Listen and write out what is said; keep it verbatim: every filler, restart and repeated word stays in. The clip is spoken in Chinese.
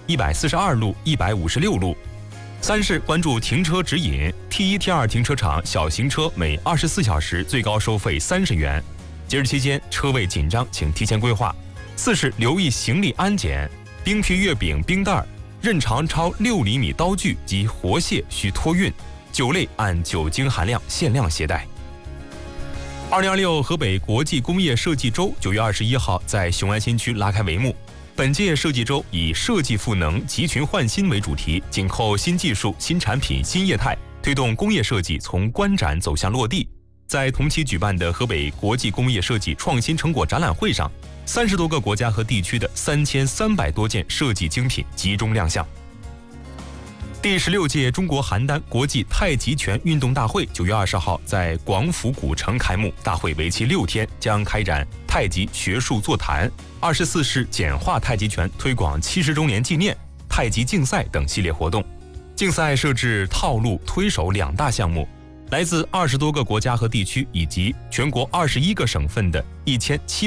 一百四十二路、一百五十六路。三是关注停车指引 ，T 一、T 二停车场小型车每二十四小时最高收费三十元。节日期间车位紧张，请提前规划。四是留意行李安检，冰皮月饼冰袋、刃长超六厘米刀具及活蟹需托运，酒类按酒精含量限量携带。二零二六河北国际工业设计周九月二十一号在雄安新区拉开帷幕。本届设计周以设计赋能、集群焕新为主题，紧扣新技术、新产品、新业态，推动工业设计从观展走向落地。在同期举办的河北国际工业设计创新成果展览会上，三十多个国家和地区的三千三百多件设计精品集中亮相。第十六届中国邯郸国际太极拳运动大会九月二十号在广府古城开幕，大会为期六天，将开展太极学术座谈、二十四式简化太极拳推广七十周年纪念、太极竞赛等系列活动。竞赛设置套路、推手两大项目。来自二十多个国家和地区以及全国二十一个省份的一千七